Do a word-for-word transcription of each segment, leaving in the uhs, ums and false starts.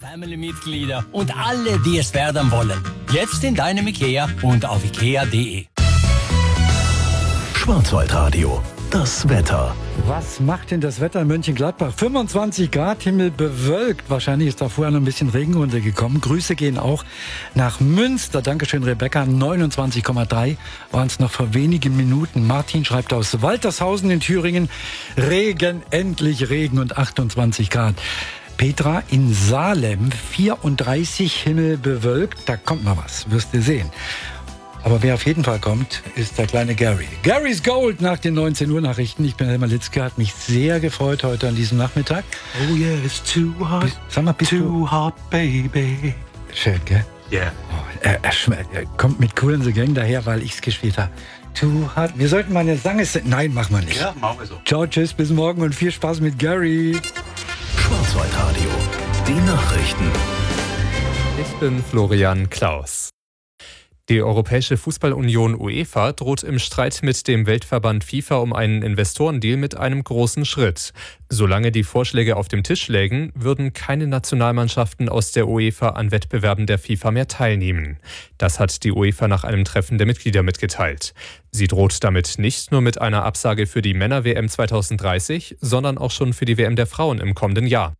Family-Mitglieder und alle, die es werden wollen. Jetzt in deinem Ikea und auf ikea punkt de. Schwarzwaldradio, das Wetter. Was macht denn das Wetter in Mönchengladbach? fünfundzwanzig Grad, Himmel bewölkt. Wahrscheinlich ist da vorher noch ein bisschen Regen runtergekommen. Grüße gehen auch nach Münster. Dankeschön, Rebecca. neunundzwanzig Komma drei waren es noch vor wenigen Minuten. Martin schreibt aus Waltershausen in Thüringen. Regen, endlich Regen und achtundzwanzig Grad. Petra in Salem, vierunddreißig, Himmel bewölkt. Da kommt mal was, wirst du sehen. Aber wer auf jeden Fall kommt, ist der kleine Gary. Gary's Gold nach den neunzehn Uhr Nachrichten. Ich bin Helmer Litzke, hat mich sehr gefreut heute an diesem Nachmittag. Oh yeah, it's too hot, Sag mal, bist too du hot, baby. schön, gell? Ja. Yeah. Oh, er, er, schme- er kommt mit Cool and the Gang daher, weil ich es gespielt habe. Too hot. Wir sollten mal eine Sange... Nein, machen wir nicht. Ja, machen wir so. Ciao, tschüss, bis morgen und viel Spaß mit Gary. Schwarzwaldradio, die Nachrichten. Ich bin Florian Klaus. Die Europäische Fußballunion UEFA droht im Streit mit dem Weltverband FIFA um einen Investorendeal mit einem großen Schritt. Solange die Vorschläge auf dem Tisch lägen, würden keine Nationalmannschaften aus der UEFA an Wettbewerben der FIFA mehr teilnehmen. Das hat die UEFA nach einem Treffen der Mitglieder mitgeteilt. Sie droht damit nicht nur mit einer Absage für die Männer-W M zweitausenddreißig, sondern auch schon für die W M der Frauen im kommenden Jahr.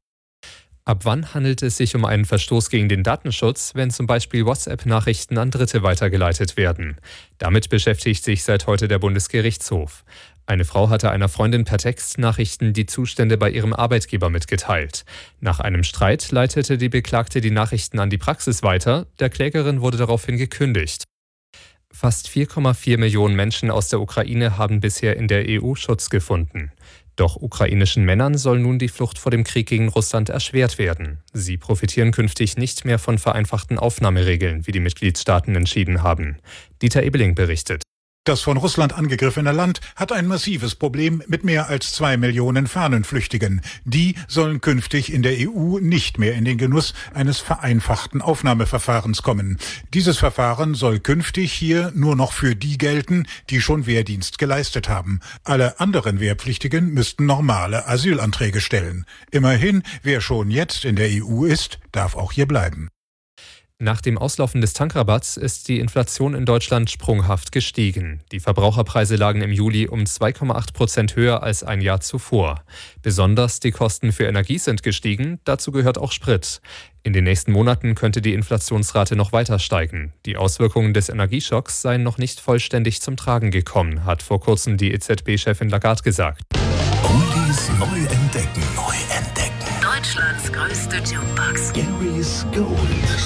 Ab wann handelt es sich um einen Verstoß gegen den Datenschutz, wenn zum Beispiel WhatsApp-Nachrichten an Dritte weitergeleitet werden? Damit beschäftigt sich seit heute der Bundesgerichtshof. Eine Frau hatte einer Freundin per Textnachrichten die Zustände bei ihrem Arbeitgeber mitgeteilt. Nach einem Streit leitete die Beklagte die Nachrichten an die Praxis weiter. Der Klägerin wurde daraufhin gekündigt. Fast vier Komma vier Millionen Menschen aus der Ukraine haben bisher in der E U Schutz gefunden. Doch ukrainischen Männern soll nun die Flucht vor dem Krieg gegen Russland erschwert werden. Sie profitieren künftig nicht mehr von vereinfachten Aufnahmeregeln, wie die Mitgliedstaaten entschieden haben. Dieter Ebeling berichtet. Das von Russland angegriffene Land hat ein massives Problem mit mehr als zwei Millionen Fahnenflüchtigen. Die sollen künftig in der E U nicht mehr in den Genuss eines vereinfachten Aufnahmeverfahrens kommen. Dieses Verfahren soll künftig hier nur noch für die gelten, die schon Wehrdienst geleistet haben. Alle anderen Wehrpflichtigen müssten normale Asylanträge stellen. Immerhin, wer schon jetzt in der E U ist, darf auch hier bleiben. Nach dem Auslaufen des Tankrabatts ist die Inflation in Deutschland sprunghaft gestiegen. Die Verbraucherpreise lagen im Juli um zwei Komma acht Prozent höher als ein Jahr zuvor. Besonders die Kosten für Energie sind gestiegen, dazu gehört auch Sprit. In den nächsten Monaten könnte die Inflationsrate noch weiter steigen. Die Auswirkungen des Energieschocks seien noch nicht vollständig zum Tragen gekommen, hat vor kurzem die E Z B-Chefin Lagarde gesagt. Oldies neu entdecken. Neu entdecken. Deutschlands größte Jukebox. Gary's Gold.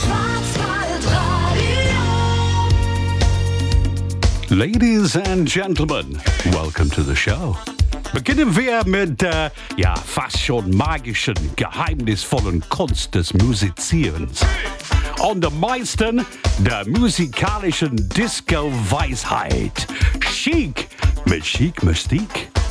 Ladies and gentlemen, welcome to the show. Beginnen wir mit der, ja, fast schon magischen, geheimnisvollen Kunst des Musizierens. Und am meisten der musikalischen Disco-Weisheit. Chic mit Chic Mystique.